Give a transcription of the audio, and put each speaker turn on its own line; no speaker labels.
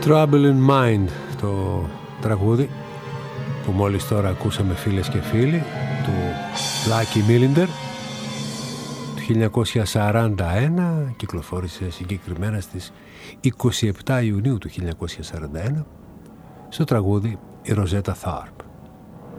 Trouble in Mind, το τραγούδι που μόλις τώρα ακούσαμε, φίλες και φίλοι, του Lucky Millinder, του 1941, κυκλοφόρησε συγκεκριμένα στις 27 Ιουνίου του 1941, στο τραγούδι η Ροζέτα Θάρπ.